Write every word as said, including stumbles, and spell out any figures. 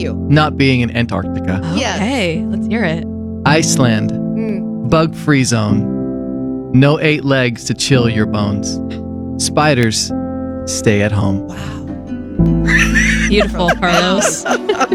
you. Not being in Antarctica. Yes. Okay, let's hear it. Iceland. Mm. Bug-free zone. No eight legs to chill your bones. Spiders, stay at home. Wow. Beautiful, Carlos.